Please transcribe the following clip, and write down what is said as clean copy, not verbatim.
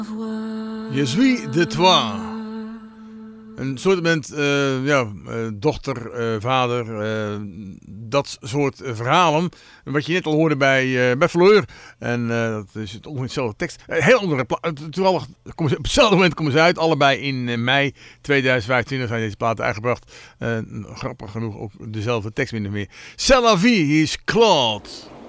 Je suis de toi. Een soort dochter, vader, dat soort verhalen. Wat je net al hoorde bij Fleur. En dat is het ongeveer dezelfde tekst. Heel andere toevallig, op hetzelfde moment komen ze uit. Allebei in mei 2025 zijn deze platen uitgebracht. Grappig genoeg ook dezelfde tekst min of meer. C'est la vie, hier is Claude.